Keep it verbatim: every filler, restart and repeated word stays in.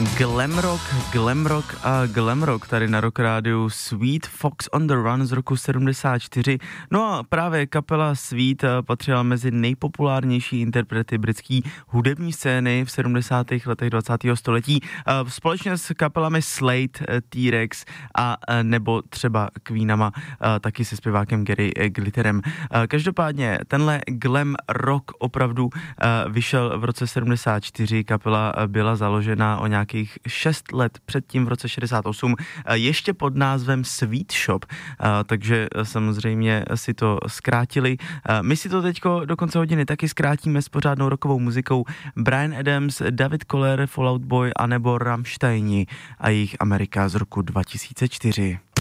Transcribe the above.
Glamrock, glamrock a glamrock tady na Rock Rádiu. Sweet Fox on the Run z roku sedmdesát čtyři. No a právě kapela Sweet patřila mezi nejpopulárnější interprety britské hudební scény v sedmdesátých letech dvacátého století. Společně s kapelami Slade, T-Rex a nebo třeba Queenama, taky se zpěvákem Gary Glitterem. Každopádně tenhle glam rock opravdu vyšel v roce sedmdesát čtyři. Kapela byla založena o nějakých šest let předtím v roce šedesát osm ještě pod názvem Sweet Shop, takže samozřejmě si to zkrátili. My si to teďko do konce hodiny taky zkrátíme s pořádnou rockovou muzikou. Bryan Adams, David Koller, Fall Out Boy anebo Rammsteini a jejich Amerika z roku dva tisíce čtyři.